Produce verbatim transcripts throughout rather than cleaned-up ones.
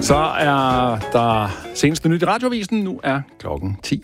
Så er der seneste nyt i Radioavisen. Nu er klokken ti.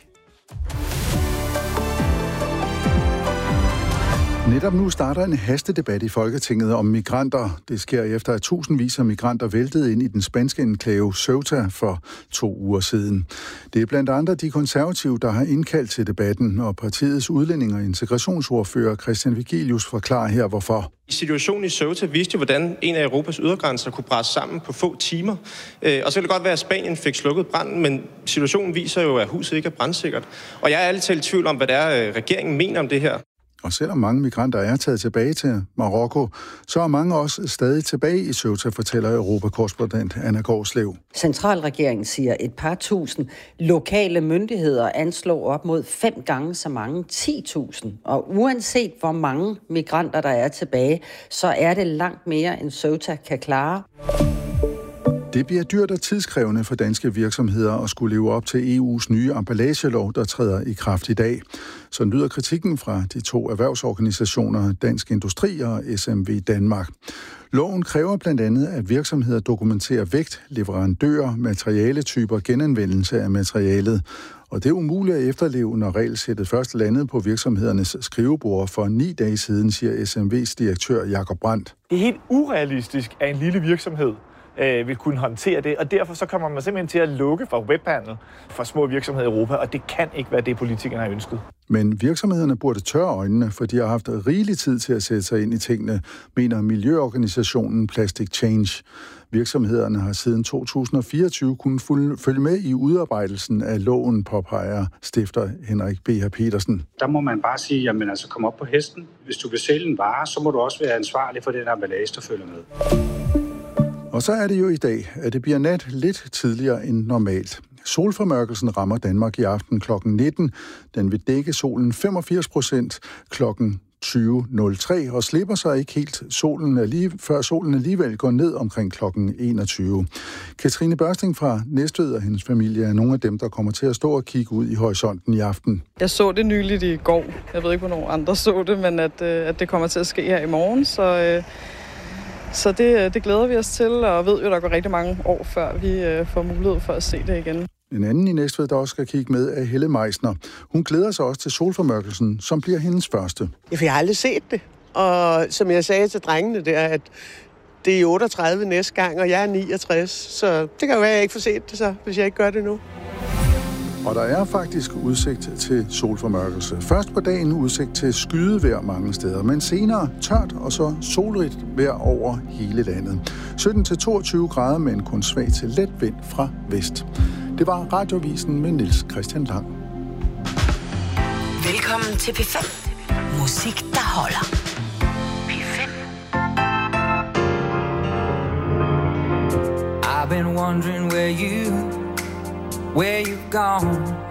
Netop nu starter en hastedebat i Folketinget om migranter. Det sker efter, at tusindvis af migranter væltede ind i den spanske enklave Ceuta for to uger siden. Det er blandt andre de konservative, der har indkaldt til debatten, og partiets udlænding- og integrationsordfører Christian Vigilius forklarer her, hvorfor. Situationen i Ceuta viste jo, hvordan en af Europas ydergrænser kunne brase sammen på få timer. Og så kan det godt være, at Spanien fik slukket branden, men situationen viser jo, at huset ikke er brandsikkert. Og jeg er ærligt talt i tvivl om, hvad det er, regeringen mener om det her. Og selvom mange migranter er taget tilbage til Marokko, så er mange også stadig tilbage i Ceuta, fortæller Europakorrespondent Anna Gårdslev. Centralregeringen siger et par tusind. Lokale myndigheder anslår op mod fem gange så mange, ti tusind. Og uanset hvor mange migranter der er tilbage, så er det langt mere end Ceuta kan klare. Det bliver dyrt og tidskrævende for danske virksomheder at skulle leve op til E U's nye emballagelov, der træder i kraft i dag. Så lyder kritikken fra de to erhvervsorganisationer, Dansk Industri og S M V Danmark. Loven kræver blandt andet, at virksomheder dokumenterer vægt, leverandører, materialetyper, genanvendelse af materialet. Og det er umuligt at efterleve, når regelsættet først landede på virksomhedernes skrivebord for ni dage siden, siger S M V's direktør Jakob Brandt. Det er helt urealistisk, at en lille virksomhed øh, vil kunne håndtere det, og derfor så kommer man simpelthen til at lukke for webhandel for små virksomheder i Europa, og det kan ikke være det, politikerne har ønsket. Men virksomhederne burde tørre øjnene, for de har haft rigelig tid til at sætte sig ind i tingene, mener miljøorganisationen Plastic Change. Virksomhederne har siden to tusind og fireogtyve kunnet følge med i udarbejdelsen af loven, påpeger stifter Henrik B H Petersen. Der må man bare sige, jamen altså kom op på hesten. Hvis du vil sælge en vare, så må du også være ansvarlig for den emballage, der følger med. Og så er det jo i dag, at det bliver nat lidt tidligere end normalt. Solformørkelsen rammer Danmark i aften klokken nitten. Den vil dække solen femogfirs procent klokken tyve nul tre og slipper sig ikke helt solen alligevel, før solen alligevel går ned omkring klokken enogtyve. Katrine Børsting fra Næstved og hendes familie er nogle af dem, der kommer til at stå og kigge ud i horisonten i aften. Jeg så det nyligt i går. Jeg ved ikke, hvornår andre så det, men at, at det kommer til at ske her i morgen, så... Så det, det glæder vi os til, og ved jo, der går rigtig mange år, før vi øh, får mulighed for at se det igen. En anden i Næstved, der også skal kigge med, er Helle Meisner. Hun glæder sig også til solformørkelsen, som bliver hendes første. Jeg har aldrig set det, og som jeg sagde til drengene der, at det er otteogtredive næste gang, og jeg er niogtres, så det kan jo være, at jeg ikke får set det så, hvis jeg ikke gør det nu. Og der er faktisk udsigt til solformørkelse. Først på dagen udsigt til skydevejr mange steder, men senere tørt og så solrigt vejr over hele landet. sytten til toogtyve grader, men kun svag til let vind fra vest. Det var Radioavisen med Niels Christian Lang. Velkommen til P fem. Musik, der holder. P fem. I've been wondering where you, where you've gone.